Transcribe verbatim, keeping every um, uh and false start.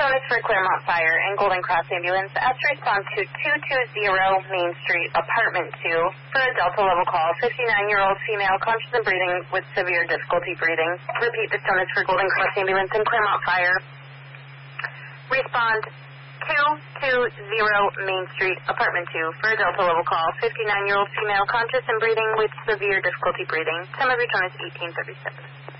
Stone is for Claremont Fire and Golden Cross Ambulance. Ask to respond to two two zero Main Street, Apartment two. For a Delta level call, fifty-nine-year-old female, conscious and breathing with severe difficulty breathing. Repeat, the Stone is for Golden Cross Ambulance and Claremont Fire. Respond two two zero Main Street, Apartment two. For a Delta level call, fifty-nine-year-old female, conscious and breathing with severe difficulty breathing. Time of return is eighteen thirty-six.